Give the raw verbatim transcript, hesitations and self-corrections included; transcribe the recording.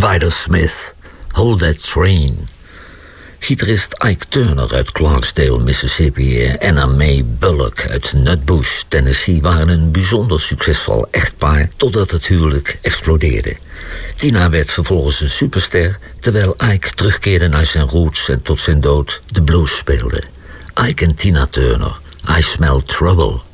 Vital Smith, Hold That Train. Gitarist Ike Turner uit Clarksdale, Mississippi en Anna Mae Bullock uit Nutbush, Tennessee waren een bijzonder succesvol echtpaar totdat het huwelijk explodeerde. Tina werd vervolgens een superster, terwijl Ike terugkeerde naar zijn roots en tot zijn dood de blues speelde. Ike en Tina Turner, I Smell Trouble.